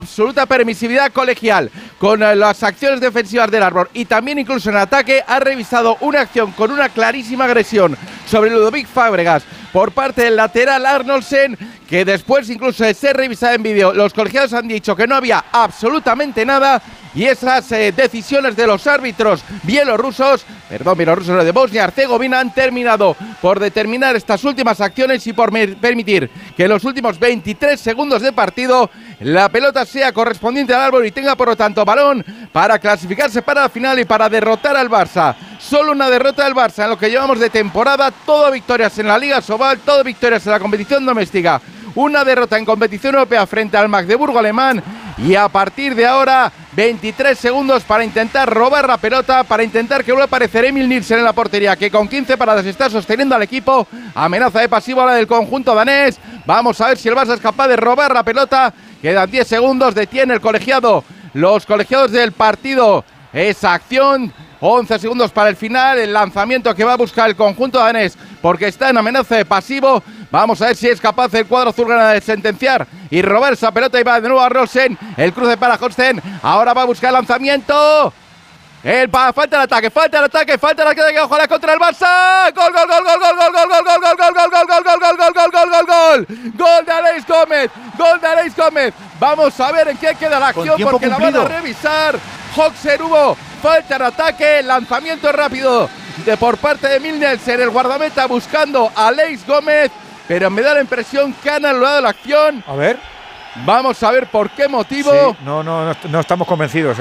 absoluta permisividad colegial con las acciones defensivas del Arbor y también incluso en ataque, ha revisado una acción con una clarísima agresión sobre Ludovic Fábregas por parte del lateral Arnoldsen, que después incluso de ser revisada en vídeo, los colegiados han dicho que no había absolutamente nada, y esas decisiones de los árbitros bielorrusos de Bosnia-Herzegovina han terminado por determinar estas últimas acciones y por permitir que en los últimos 23 segundos de partido la pelota sea correspondiente al Arbor y tenga por lo tanto balón para clasificarse para la final y para derrotar al Barça. Solo una derrota del Barça en lo que llevamos de temporada, todo victorias en la Liga Sobal, todo victorias en la competición doméstica. Una derrota en competición europea frente al Magdeburgo alemán, y a partir de ahora 23 segundos para intentar robar la pelota, para intentar que vuelva a aparecer Emil Nielsen en la portería, que con 15 paradas está sosteniendo al equipo. Amenaza de pasivo ahora del conjunto danés. Vamos a ver si el Barça es capaz de robar la pelota. Quedan 10 segundos, detiene el colegiado, los colegiados del partido esa acción. 11 segundos para el final, el lanzamiento que va a buscar el conjunto danés porque está en amenaza de pasivo. Vamos a ver si es capaz el cuadro azulgrana de sentenciar y robar esa pelota, y va de nuevo a Rosen, el cruce para Holsten, ahora va a buscar el lanzamiento. Falta el ataque, ojalá contra el Barça. Gol de Aleix Gómez. Vamos a ver en qué queda la acción porque la van a revisar. Hoxer, hubo falta en ataque, lanzamiento rápido por parte de Emil Nielsen, el guardameta buscando a Aleix Gómez, pero me da la impresión que han anulado la acción. A ver. Vamos a ver por qué motivo. Sí, no estamos convencidos,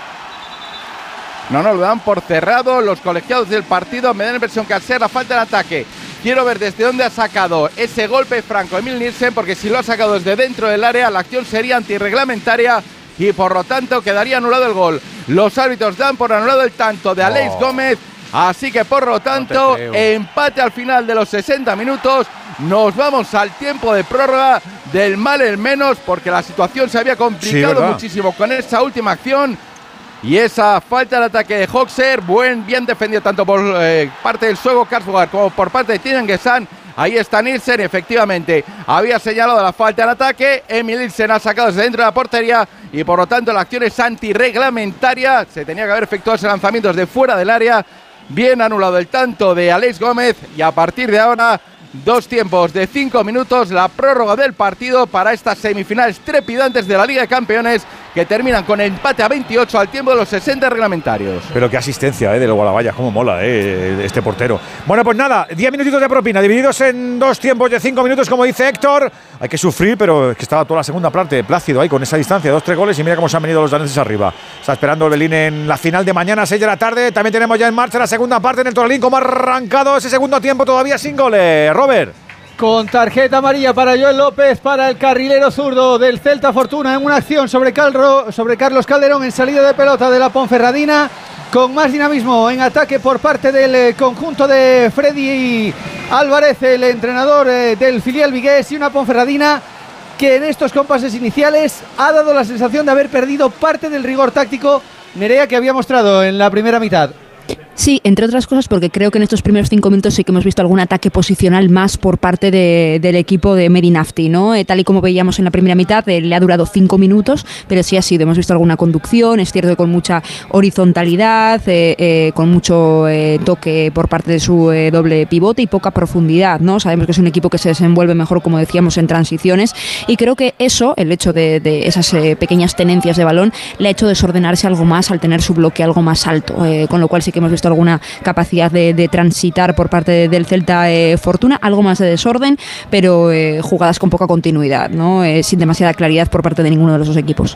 No, lo dan por cerrado los colegiados del partido. Me da la impresión que al ser la falta de ataque, quiero ver desde dónde ha sacado ese golpe franco Emil Nielsen, porque si lo ha sacado desde dentro del área, la acción sería antirreglamentaria y por lo tanto quedaría anulado el gol. Los árbitros dan por anulado el tanto de Aleix Gómez, así que por lo tanto empate al final de los 60 minutos. Nos vamos al tiempo de prórroga, del mal el menos, porque la situación se había complicado muchísimo con esa última acción. Y esa falta de ataque de Hoxer, bien defendido tanto por parte del sueco Karsbogar como por parte de Tinen Gesan. Ahí está Nielsen, efectivamente había señalado la falta de ataque. Emil Nielsen ha sacado desde dentro de la portería y por lo tanto la acción es antirreglamentaria. Se tenía que haber efectuado ese lanzamiento desde fuera del área. Bien anulado el tanto de Aleix Gómez, y a partir de ahora 2 tiempos de 5 minutos, la prórroga del partido para estas semifinales trepidantes de la Liga de Campeones, que terminan con empate a 28 al tiempo de los 60 reglamentarios. Pero qué asistencia del Guadalajara, cómo mola este portero. Bueno, pues nada, 10 minutitos de propina, divididos en 2 tiempos de 5 minutos, como dice Héctor. Hay que sufrir, pero es que estaba toda la segunda parte plácido ahí con esa distancia, 2-3 goles, y mira cómo se han venido los daneses arriba. Está esperando el Belín en la final de mañana, 6 de la tarde. También tenemos ya en marcha la segunda parte en el Toralín, como ha arrancado ese segundo tiempo todavía sin goles. Robert. Con tarjeta amarilla para Joel López, para el carrilero zurdo del Celta Fortuna, en una acción sobre Carlos Calderón en salida de pelota de la Ponferradina, con más dinamismo en ataque por parte del conjunto de Freddy Álvarez, el entrenador del filial vigués, y una Ponferradina que en estos compases iniciales ha dado la sensación de haber perdido parte del rigor táctico, Nerea, que había mostrado en la primera mitad. Sí, entre otras cosas porque creo que en estos primeros 5 minutos sí que hemos visto algún ataque posicional más por parte del equipo de Merinafti, ¿no? Tal y como veíamos en la primera mitad, le ha durado 5 minutos, pero sí ha sido, hemos visto alguna conducción, es cierto que con mucha horizontalidad, con mucho toque por parte de su doble pivote y poca profundidad, ¿no? Sabemos que es un equipo que se desenvuelve mejor, como decíamos, en transiciones, y creo que eso, el hecho de esas pequeñas tenencias de balón, le ha hecho desordenarse algo más al tener su bloque algo más alto, con lo cual sí que hemos visto alguna capacidad de transitar por parte del Celta Fortuna, algo más de desorden, pero jugadas con poca continuidad, ¿no? Sin demasiada claridad por parte de ninguno de los dos equipos.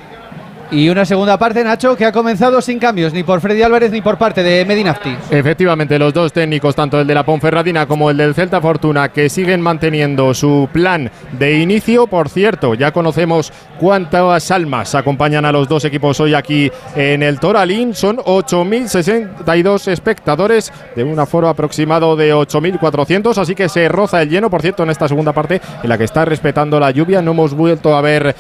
Y una segunda parte, Nacho, que ha comenzado sin cambios, ni por Freddy Álvarez ni por parte de Merinafti. Efectivamente, los dos técnicos, tanto el de la Ponferradina como el del Celta Fortuna, que siguen manteniendo su plan de inicio. Por cierto, ya conocemos cuántas almas acompañan a los dos equipos hoy aquí en el Toralín. Son 8.062 espectadores de un aforo aproximado de 8.400, así que se roza el lleno. Por cierto, en esta segunda parte, en la que está respetando la lluvia, no hemos vuelto a ver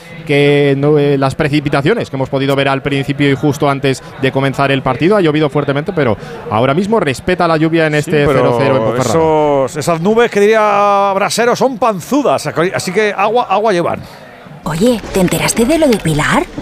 las precipitaciones que hemos podido ver al principio y justo antes de comenzar el partido. Ha llovido fuertemente, pero ahora mismo respeta la lluvia en este 0-0 en Ponferrada. Esas nubes que diría Brasero son panzudas, así que agua llevan. Oye, ¿te enteraste de lo de Pilar?